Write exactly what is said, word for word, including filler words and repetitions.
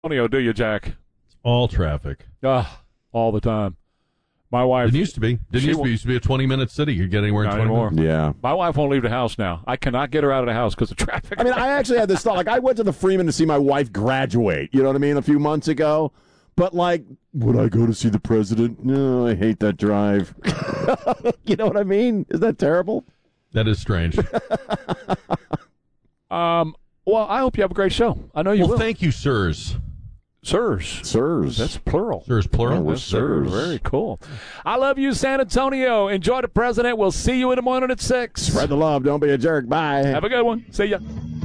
Antonio, do you, Jack? All traffic. Ah, all the time. My wife. It used to be. Didn't used to be. It used to be a twenty-minute city. You could get anywhere in Not twenty anymore. minutes. Yeah. My wife won't leave the house now. I cannot get her out of the house because of traffic. I mean, I actually had this thought. Like, I went to the Freeman to see my wife graduate, you know what I mean, a few months ago. But, like, would I go to see the president? No, I hate that drive. You know what I mean? Is that terrible? That is strange. um. Well, I hope you have a great show. I know you well, will. thank you, sirs. Sirs. Sirs. That's plural. Sirs, plural. Oh, we're That's sirs. sirs. Very cool. I love you, San Antonio. Enjoy the president. We'll see you in the morning at six. Spread the love. Don't be a jerk. Bye. Have a good one. See ya.